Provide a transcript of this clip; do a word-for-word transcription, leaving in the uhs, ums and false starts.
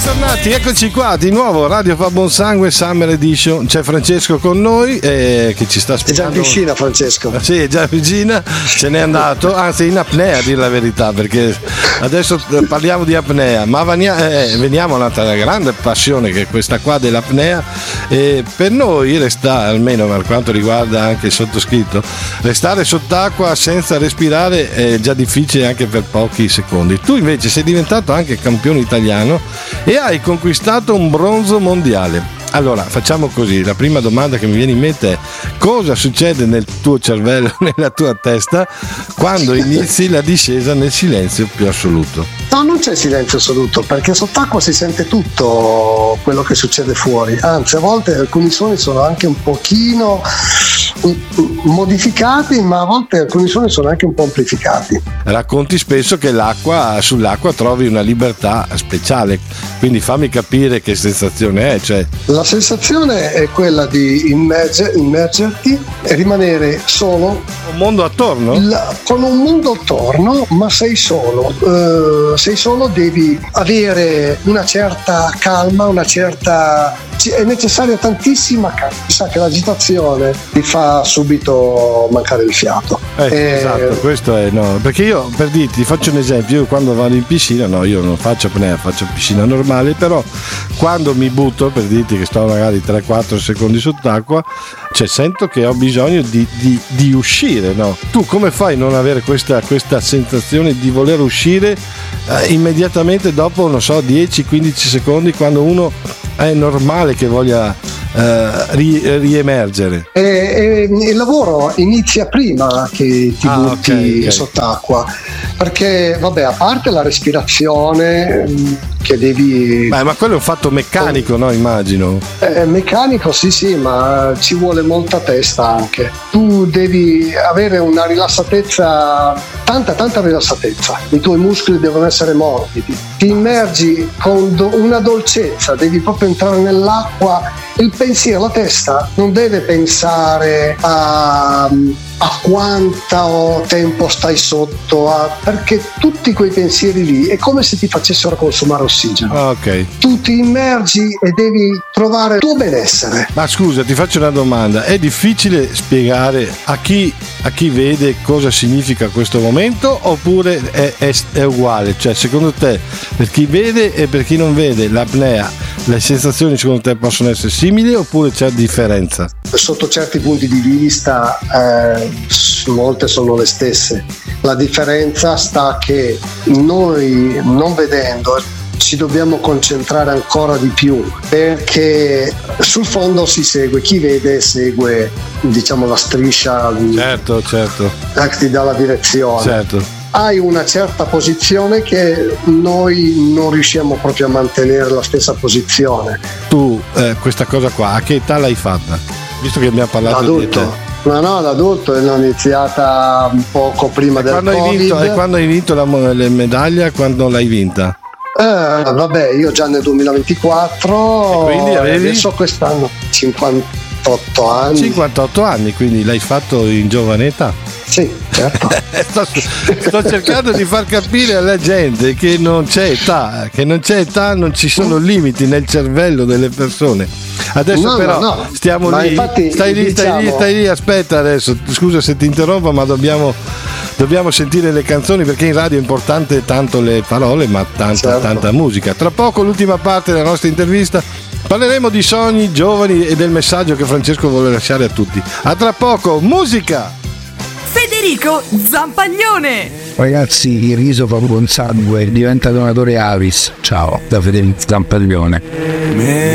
Bentornati, eccoci qua di nuovo, Radio Fa Buon Sangue Summer Edition. C'è Francesco con noi eh, che ci sta spiegando. È già in piscina, Francesco. Sì, è già in piscina, se n'è andato, anzi in apnea a dire la verità, perché adesso parliamo di apnea, ma eh, veniamo a un'altra grande passione che è questa qua dell'apnea. E per noi resta, almeno per quanto riguarda anche il sottoscritto, restare sott'acqua senza respirare è già difficile anche per pochi secondi. Tu invece sei diventato anche campione italiano e hai conquistato un bronzo mondiale. Allora facciamo così, la prima domanda che mi viene in mente è: cosa succede nel tuo cervello, nella tua testa, quando inizi la discesa nel silenzio più assoluto? No, non c'è silenzio assoluto, perché sott'acqua si sente tutto quello che succede fuori, anzi a volte alcuni suoni sono anche un pochino modificati, ma a volte alcuni suoni sono anche un po' amplificati. Racconti spesso che l'acqua, sull'acqua trovi una libertà speciale, quindi fammi capire che sensazione è. Cioè... La sensazione è quella di immerger, immergerti e rimanere solo. Un mondo attorno? La, con un mondo attorno, ma sei solo. Uh, sei solo, devi avere una certa calma, una certa... è necessaria tantissima calma. Sa che l'agitazione ti fa subito mancare il fiato. Eh, eh, esatto, questo è no. Perché io, per dirti, faccio un esempio, io quando vado in piscina, no, io non faccio apnea, faccio piscina normale, però quando mi butto, per dirti che sto magari tre quattro secondi sott'acqua, cioè sento che ho bisogno di, di, di uscire, no? Tu come fai a non avere questa, questa sensazione di voler uscire eh, immediatamente dopo, non so, dieci quindici secondi, quando uno è normale che voglia eh, ri, riemergere? E, e, il lavoro inizia prima che ti ah, butti okay, okay. sott'acqua, perché vabbè, a parte la respirazione che devi... Beh, ma quello è un fatto meccanico, oh. no? Immagino. È meccanico, sì, sì, ma ci vuole molta testa anche. Tu devi avere una rilassatezza, tanta, tanta rilassatezza. I tuoi muscoli devono essere morbidi. Ti immergi con do- una dolcezza, devi proprio entrare nell'acqua. Il pensiero, la testa non deve pensare a... a quanto tempo stai sotto, a, perché tutti quei pensieri lì è come se ti facessero consumare ossigeno. Ah, okay. Tu ti immergi e devi trovare il tuo benessere. Ma scusa, ti faccio una domanda: è difficile spiegare a chi, a chi vede cosa significa questo momento, oppure è, è, è uguale? Cioè, secondo te, per chi vede e per chi non vede l'apnea, le sensazioni secondo te possono essere simili oppure c'è differenza? Sotto certi punti di vista eh, molte sono le stesse. La differenza sta che noi, non vedendo, ci dobbiamo concentrare ancora di più, perché sul fondo si segue, chi vede segue, diciamo, la striscia, certo, certo, che ti dà la direzione. Certo. Hai una certa posizione che noi non riusciamo proprio a mantenere la stessa posizione. Tu eh, questa cosa qua a che età l'hai fatta? Visto che abbiamo parlato l'adulto. di te. No, no, l'adulto è iniziata un poco prima e del quando Covid. Hai vinto, e quando hai vinto la, la medaglia, quando l'hai vinta? Eh, vabbè, io già nel duemilaventiquattro, e quindi avevi? Adesso quest'anno cinquantotto anni. cinquantotto anni, quindi l'hai fatto in giovane età. Sì, certo. sto, sto cercando di far capire alla gente che non c'è età, che non c'è età, non ci sono limiti nel cervello delle persone. Adesso no, però no, no. stiamo Ma lì, infatti, stai lì, diciamo... stai lì, stai lì, aspetta adesso, scusa se ti interrompo, ma dobbiamo, dobbiamo sentire le canzoni, perché in radio è importante tanto le parole, ma tanta, certo. tanta musica. Tra poco l'ultima parte della nostra intervista. Parleremo di sogni, giovani e del messaggio che Francesco vuole lasciare a tutti. A tra poco, musica! Federico Zampaglione. Ragazzi, il riso fa buon sangue, diventa donatore Avis. Ciao, da Federico Zampaglione.